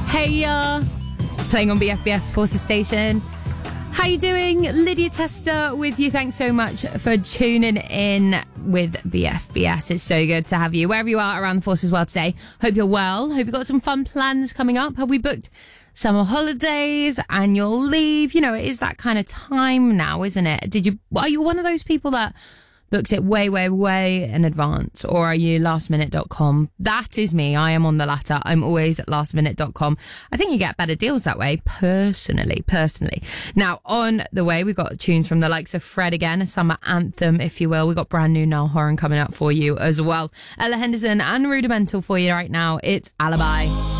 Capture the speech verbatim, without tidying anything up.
Hey, uh, it's playing on B F B S Forces Station. How you doing? Lydia Tester with you. Thanks so much for tuning in with B F B S. It's so good to have you wherever you are around the Forces world today. Hope you're well. Hope you've got some fun plans coming up. Have we booked summer holidays, annual leave? You know, it is that kind of time now, isn't it? Did you? Are you one of those people that books it way, way, way in advance? Or are you last minute dot com? That is me. I am on the latter. I'm always at last minute dot com. I think you get better deals that way, personally, personally. Now, on the way, we've got tunes from the likes of Fred again, a summer anthem, if you will. We've got brand new Niall Horan coming up for you as well. Ella Henderson and Rudimental for you right now. It's Alibi.